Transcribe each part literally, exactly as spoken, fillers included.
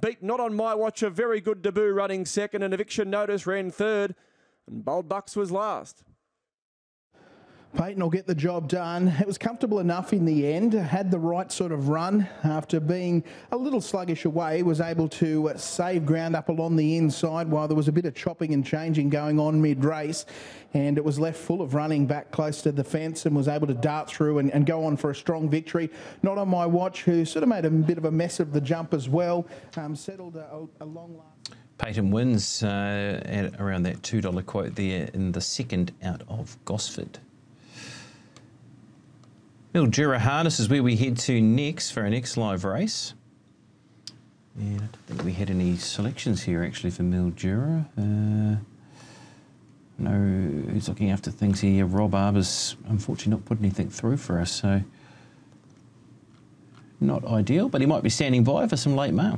beat Not On My Watch, a very good debut running second, and Eviction Notice ran third, and Bold Bucks was last. Peyton will get the job done. It was comfortable enough in the end, had the right sort of run after being a little sluggish away, was able to save ground up along the inside while there was a bit of chopping and changing going on mid-race, and it was left full of running back close to the fence and was able to dart through and, and go on for a strong victory. Not On My Watch, who sort of made a bit of a mess of the jump as well, um, settled a, a long last. Peyton wins uh, at around that two dollar quote there in the second out of Gosford. Mildura Harness is where we head to next for our next live race. And I don't think we had any selections here actually for Mildura. Uh, no, who's looking after things here? Rob Arbor's unfortunately not put anything through for us, so not ideal, but he might be standing by for some late mail.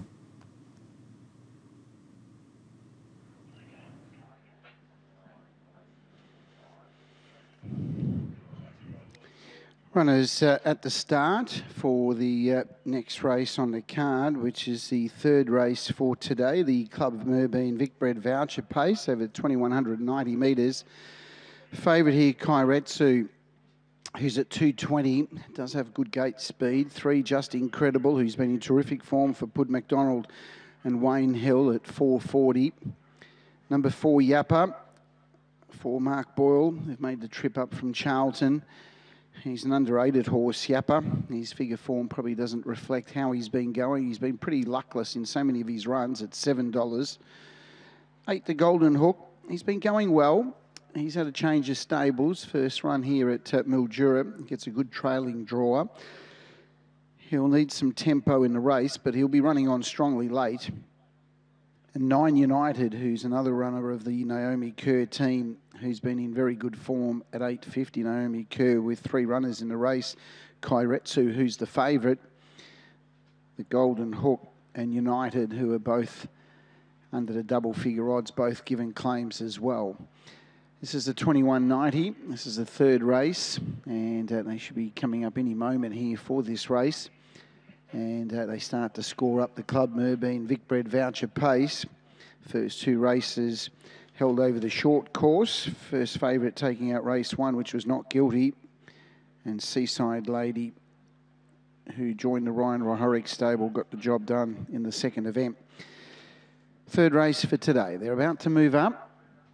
Runners uh, at the start for the uh, next race on the card, which is the third race for today, the Club of Merbeen Vicbred Voucher Pace over twenty-one ninety metres. Favourite here, Kairetsu, who's at two twenty, does have good gate speed. Three, Just Incredible, who's been in terrific form for Pud McDonald and Wayne Hill at four forty. Number four, Yappa, for Mark Boyle, who've made the trip up from Charlton. He's an underrated horse, Yappa. His figure form probably doesn't reflect how he's been going. He's been pretty luckless in so many of his runs at seven dollars. Eight, the Golden Hook. He's been going well. He's had a change of stables. First run here at uh, Mildura. Gets a good trailing drawer. He'll need some tempo in the race, but he'll be running on strongly late. And Nine United, who's another runner of the Naomi Kerr team, who's been in very good form at eight fifty. Naomi Kerr with three runners in the race. Kairetsu, who's the favourite. The Golden Hook and United, who are both under the double figure odds, both given claims as well. This is the twenty-one ninety. This is the third race, and uh, they should be coming up any moment here for this race. And uh, they start to score up the Club Merbeen Vicbred Voucher Pace. First two races held over the short course. First favourite taking out race one, which was Not Guilty. And Seaside Lady, who joined the Ryan Rohorick stable, got the job done in the second event. Third race for today. They're about to move up.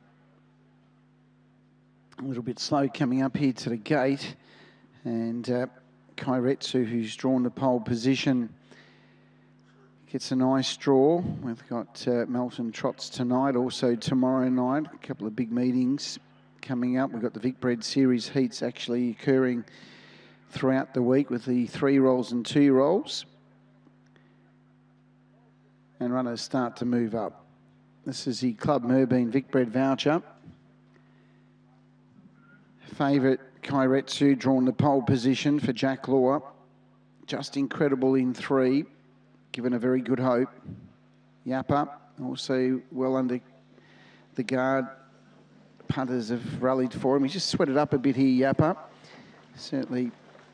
A little bit slow coming up here to the gate. And uh, Kairetsu, who's drawn the pole position, gets a nice draw. We've got uh, Melton Trots tonight, also tomorrow night. A couple of big meetings coming up. We've got the Vicbred Series heats actually occurring throughout the week with the three rolls and two rolls. And runners start to move up. This is the Club Merbeen Vicbred Voucher. Favourite Kairetsu, drawn the pole position for Jack Law. Just Incredible in three, given a very good hope. Yappa, also well under the guard. Punters have rallied for him. He's just sweated up a bit here, Yappa. Certainly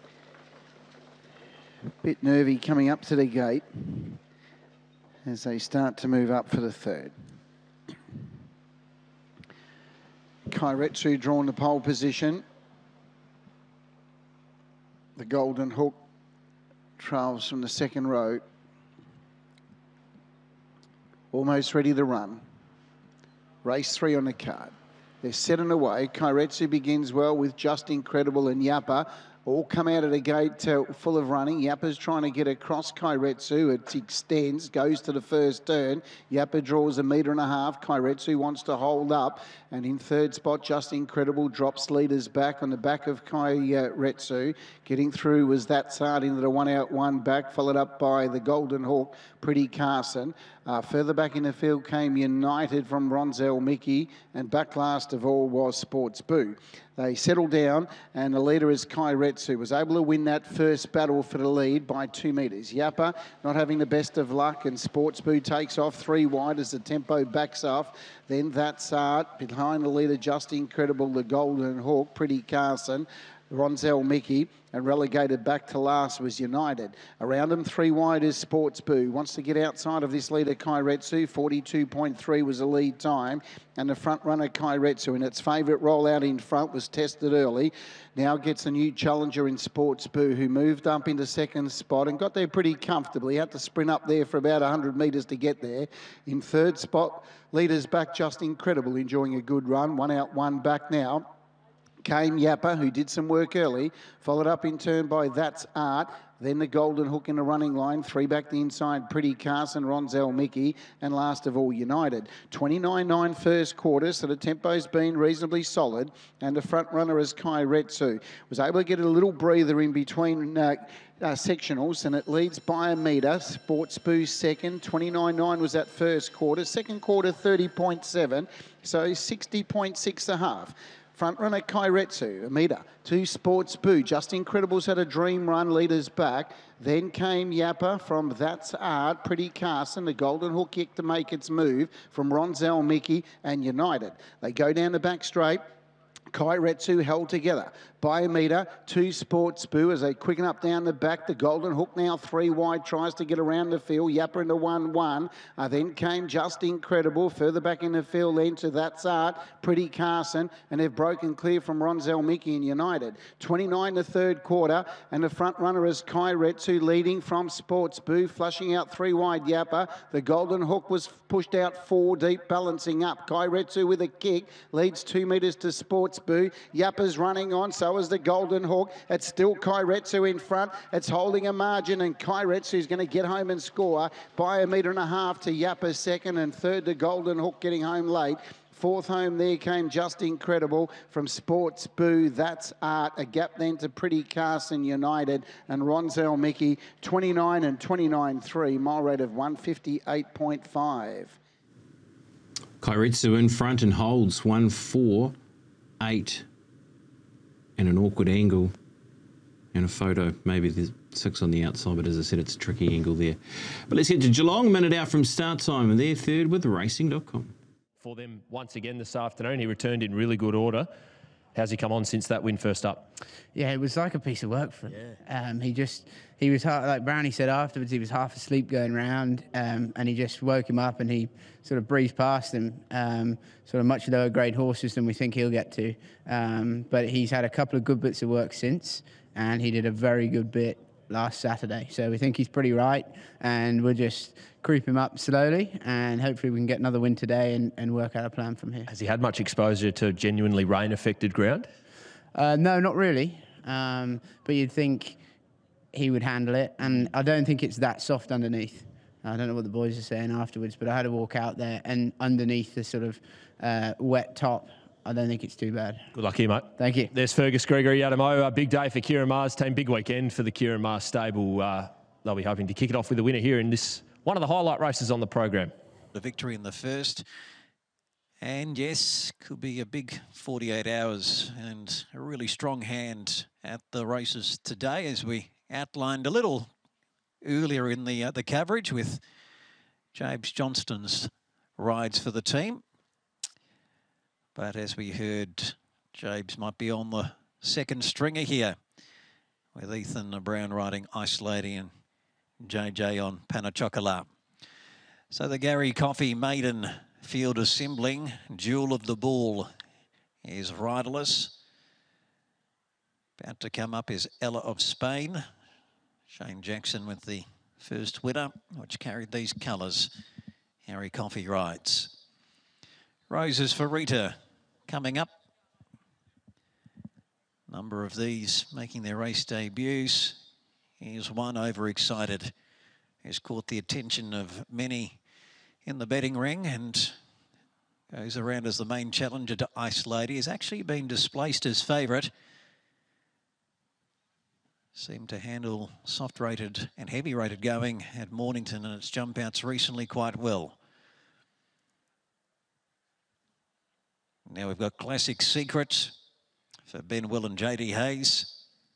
a bit nervy coming up to the gate as they start to move up for the third. Kairetsu drawn the pole position. The Golden Hook trails from the second row. Almost ready to run. Race three on the card. They're set and away. Kairetsu begins well with Just Incredible and Yappa. All come out of the gate uh, full of running. Yappa's trying to get across Kairetsu. It extends, goes to the first turn. Yappa draws a metre and a half. Kairetsu wants to hold up. And in third spot, Just Incredible drops leaders back on the back of Kairetsu. Getting through was That Sard into the one out, one back, followed up by the Golden Hawk, Pretty Carson. Uh, further back in the field came United from Ronzel Mickey, and back last of all was Sports Boo. They settled down, and the leader is Kairetsu, was able to win that first battle for the lead by two metres. Yappa not having the best of luck, and Sports Boo takes off three wide as the tempo backs off. Then That's Art, behind the leader, Just Incredible, the Golden Hawk, Pretty Carson. Ronzel Mickey, and relegated back to last was United. Around him, three wide is Sports Boo. Wants to get outside of this leader, Kairetsu. forty-two point three was the lead time. And the front runner, Kairetsu, in its favourite rollout in front, was tested early. Now gets a new challenger in Sports Boo, who moved up into second spot and got there pretty comfortably. Had to sprint up there for about one hundred metres to get there. In third spot, leaders back, Just Incredible, enjoying a good run. One out, one back now. Came Yappa, who did some work early, followed up in turn by That's Art, then the Golden Hook in the running line, three back the inside, Pretty Carson, Ronzel Mickey, and last of all, United. twenty-nine nine first quarter, so the tempo's been reasonably solid, and the front runner is Kairetsu. Was able to get a little breather in between uh, Uh, sectionals, and it leads by a metre. Sports Boo second, twenty-nine nine was that first quarter. Second quarter, thirty point seven, so sixty point six a half. Front runner Kairetsu, a metre. Two Sports Boo. Just Incredible's had a dream run, leaders back. Then came Yappa from That's Art, Pretty Carson, the Golden Hook kick to make its move from Ronzel Mickey and United. They go down the back straight. Kairetsu held together by a metre. Two Sports Boo as they quicken up down the back. The Golden Hook now three wide, tries to get around the field. Yappa into one one. Uh, then came Just Incredible. Further back in the field then to That's Art, Pretty Carson, and they've broken clear from Ronzel Mickey and United. twenty-nine the third quarter, and the front runner is Kairetsu leading from Sports Boo, flushing out three wide Yappa. The Golden Hook was pushed out four deep, balancing up. Kairetsu with a kick leads two metres to Sports Boo. Yappa's running on, so is the Golden Hook. It's still Kairetsu in front. It's holding a margin, and Kairetsu's going to get home and score by a metre and a half to Yappa second, and third to Golden Hook getting home late. Fourth home there came Just Incredible from Sports Boo. That's Art. A gap then to Pretty Carson United and Ronzel Mickey. twenty-nine and twenty-nine three. Mile rate of one fifty-eight point five. Kairetsu in front and holds one four eight. And an awkward angle and a photo. Maybe there's six on the outside, but as I said, it's a tricky angle there. But let's get to Geelong, a minute out from start time, and they're third with racing dot com. For them once again this afternoon, he returned in really good order. How's he come on since that win first up? Yeah, it was like a piece of work for him. Yeah. Um, he just, he was, like Brownie said afterwards, he was half asleep going round, um, and he just woke him up and he sort of breezed past him, um, sort of much lower grade horses than we think he'll get to. Um, but he's had a couple of good bits of work since, and he did a very good bit last Saturday. So we think he's pretty right, and we'll just creep him up slowly, and hopefully we can get another win today and, and work out a plan from here. Has he had much exposure to genuinely rain-affected ground? Uh, no, not really. Um, but you'd think he would handle it, and I don't think it's that soft underneath. I don't know what the boys are saying afterwards, but I had to walk out there, and underneath the sort of uh, wet top, I don't think it's too bad. Good luck here, mate. Thank you. There's Fergus Gregory, Adamo. A big day for Kieran Maher's team. Big weekend for the Kieran Maher stable. Uh, they'll be hoping to kick it off with a winner here in this one of the highlight races on the program. The victory in the first. And yes, could be a big forty-eight hours and a really strong hand at the races today, as we outlined a little earlier in the uh, the coverage with James Johnston's rides for the team. But as we heard, James might be on the second stringer here with Ethan Brown riding Ice Lady and J J on Panachocola. So the Gary Coffey maiden field assembling. Jewel of the Bull is riderless. About to come up is Ella of Spain. Shane Jackson with the first winner, which carried these colours. Harry Coffey rides. Roses for Rita coming up. Number of these making their race debuts. Here's one overexcited. Has caught the attention of many in the betting ring and goes around as the main challenger to Ice Lady. Has actually been displaced as favourite. Seemed to handle soft rated and heavy rated going at Mornington and its jump outs recently quite well. Now we've got Classic Secret for Ben Will and J D Hayes.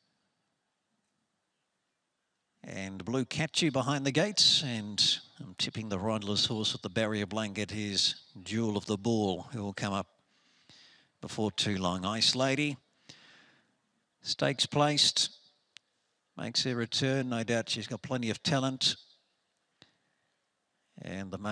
And Blue Catchy behind the gates, and I'm tipping the riderless horse with the barrier blanket is Jewel of the Bull, who will come up before too long. Ice Lady, Stakes placed. Makes her return. No doubt she's got plenty of talent. And the